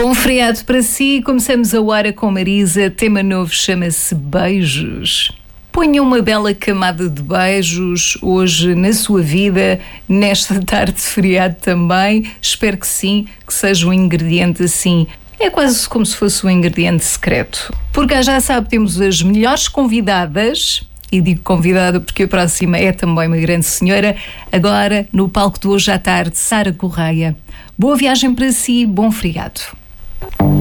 Bom feriado para si. Começamos a hora com Marisa. Tema novo chama-se Beijos. Ponha uma bela camada de beijos hoje na sua vida, nesta tarde de feriado também. Espero que sim, que seja um ingrediente assim. É quase como se fosse um ingrediente secreto. Porque já sabe, temos as melhores convidadas. E digo convidada porque a próxima é também uma grande senhora. Agora, no palco de hoje à tarde, Sara Correia. Boa viagem para si, bom feriado.